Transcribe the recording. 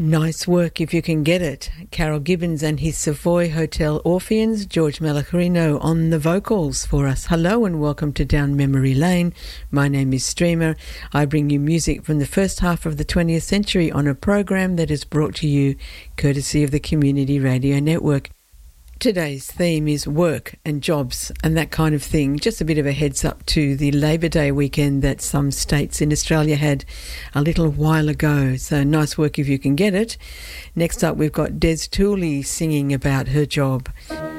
Nice work if you can get it. Carol Gibbons and his Savoy Hotel Orpheans, George Malacarino on the vocals for us. Hello and welcome to Down Memory Lane. My name is Streamer. I bring you music from the first half of the 20th century on a program that is brought to you courtesy of the Community Radio Network. Today's theme is work and jobs and that kind of thing. Just a bit of a heads up to the Labor Day weekend that some states in Australia had a little while ago. So nice work if you can get it. Next up, we've got Des Tooley singing about her job.